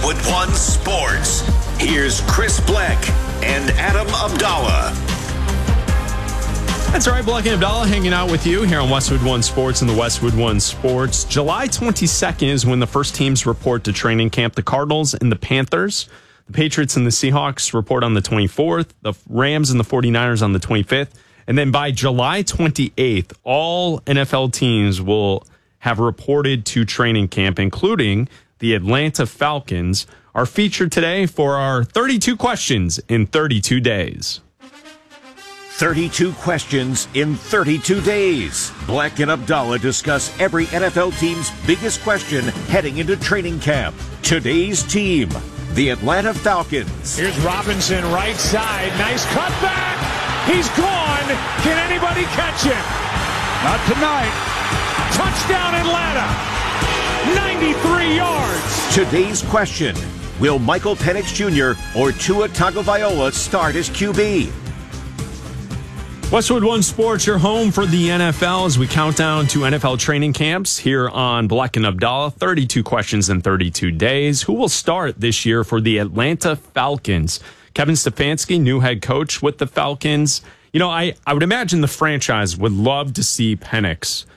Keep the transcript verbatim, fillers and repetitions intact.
Westwood One Sports. Here's Chris Black and Adam Abdallah. That's right, Black and Abdallah hanging out with you here on Westwood One Sports and the Westwood One Sports. July twenty-second is when the first teams report to training camp. The Cardinals and the Panthers. The Patriots and the Seahawks report on the twenty-fourth. The Rams and the forty-niners on the twenty-fifth. And then by July twenty-eighth, all N F L teams will have reported to training camp, including the Atlanta Falcons. Are featured today for our thirty-two questions in thirty-two days. thirty-two questions in thirty-two days. Black and Abdallah discuss every N F L team's biggest question heading into training camp. Today's team, the Atlanta Falcons. Here's Robinson, right side. Nice cutback. He's gone. Can anybody catch him? Not tonight. Touchdown Atlanta. ninety-three yards. Today's question, will Michael Penix Junior or Tua Tagovailoa start as Q B? Westwood One Sports, your home for the N F L as we count down to N F L training camps here on Black and Abdallah. thirty-two questions in thirty-two days. Who will start this year for the Atlanta Falcons? Kevin Stefanski, new head coach with the Falcons. You know, I, I would imagine the franchise would love to see Penix